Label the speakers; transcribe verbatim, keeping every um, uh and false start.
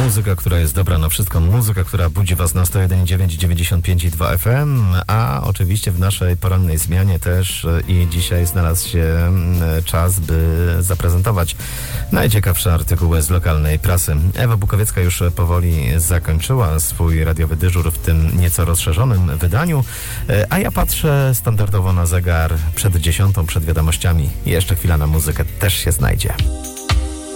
Speaker 1: Muzyka, która jest dobra na wszystko. Muzyka, która budzi was na sto jeden i dziewięć, dziewięćdziesiąt pięć i dwa F M. A oczywiście w naszej porannej zmianie też i dzisiaj znalazł się czas, by zaprezentować najciekawsze artykuły z lokalnej prasy. Ewa Bukowiecka już powoli zakończyła swój radiowy dyżur w tym nieco rozszerzonym wydaniu, a ja patrzę standardowo na zegar przed dziesiątą, przed wiadomościami. Jeszcze chwila na muzykę też się znajdzie.